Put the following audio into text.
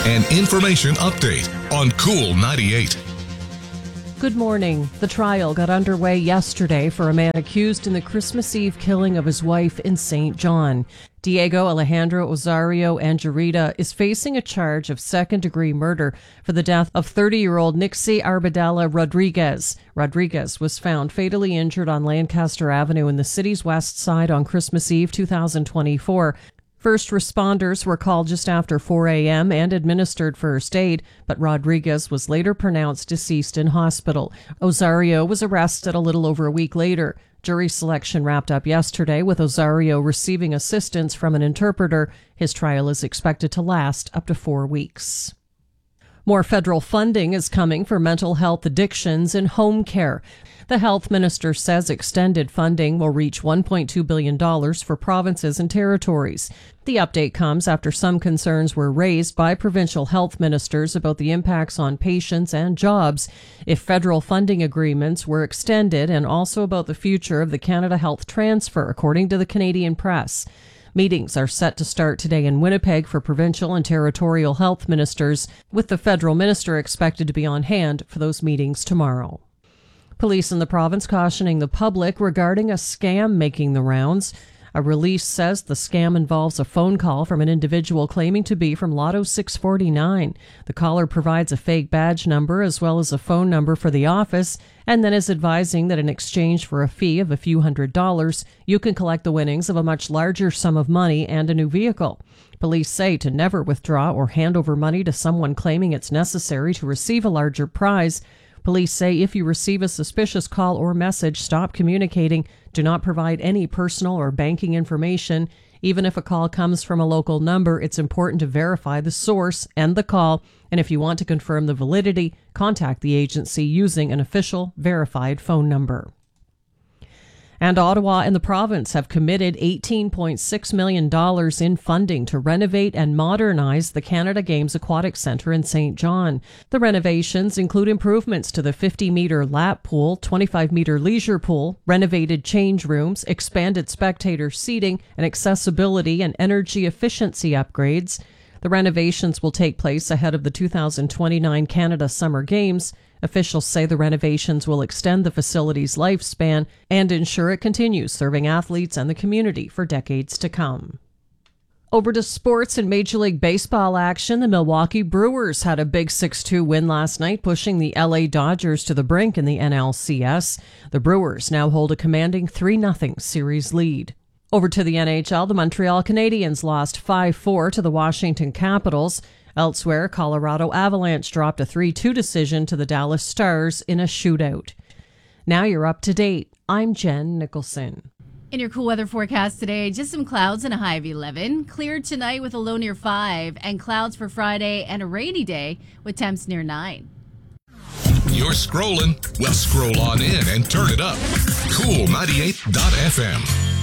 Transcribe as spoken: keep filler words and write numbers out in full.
An information update on Cool ninety-eight. Good morning. The trial got underway yesterday for a man accused in the Christmas Eve killing of his wife in Saint John. Diego Alejandro Osorio Angarita is facing a charge of second-degree murder for the death of thirty-year-old Nixie Arbadella Rodriguez. Rodriguez was found fatally injured on Lancaster Avenue in the city's west side on Christmas Eve two thousand twenty-four. First responders were called just after four a.m. and administered first aid, but Rodriguez was later pronounced deceased in hospital. Osorio was arrested a little over a week later. Jury selection wrapped up yesterday with Osorio receiving assistance from an interpreter. His trial is expected to last up to four weeks. More federal funding is coming for mental health addictions and home care. The health minister says extended funding will reach one point two billion dollars for provinces and territories. The update comes after some concerns were raised by provincial health ministers about the impacts on patients and jobs if federal funding agreements were extended, and also about the future of the Canada Health Transfer, according to the Canadian Press. Meetings are set to start today in Winnipeg for provincial and territorial health ministers, with the federal minister expected to be on hand for those meetings tomorrow. Police in the province cautioning the public regarding a scam making the rounds. A release says the scam involves a phone call from an individual claiming to be from Lotto six forty-nine. The caller provides a fake badge number as well as a phone number for the office, and then is advising that in exchange for a fee of a few hundred dollars, you can collect the winnings of a much larger sum of money and a new vehicle. Police say to never withdraw or hand over money to someone claiming it's necessary to receive a larger prize. Police say if you receive a suspicious call or message, stop communicating. Do not provide any personal or banking information. Even if a call comes from a local number, it's important to verify the source and the call. And if you want to confirm the validity, contact the agency using an official verified phone number. And Ottawa and the province have committed eighteen point six million dollars in funding to renovate and modernize the Canada Games Aquatic Centre in Saint John. The renovations include improvements to the fifty-metre lap pool, twenty-five-metre leisure pool, renovated change rooms, expanded spectator seating, and accessibility and energy efficiency upgrades. The renovations will take place ahead of the two thousand twenty-nine Canada Summer Games. Officials say the renovations will extend the facility's lifespan and ensure it continues serving athletes and the community for decades to come. Over to sports and Major League Baseball action. The Milwaukee Brewers had a big six two win last night, pushing the L A Dodgers to the brink in the N L C S. The Brewers now hold a commanding three nothing series lead. Over to the N H L, the Montreal Canadiens lost five four to the Washington Capitals. Elsewhere, Colorado Avalanche dropped a three two decision to the Dallas Stars in a shootout. Now you're up to date. I'm Jen Nicholson. In your cool weather forecast today, just some clouds and a high of eleven. Clear tonight with a low near five, and clouds for Friday and a rainy day with temps near nine. You're scrolling? Well, scroll on in and turn it up. Cool ninety-eight dot f m.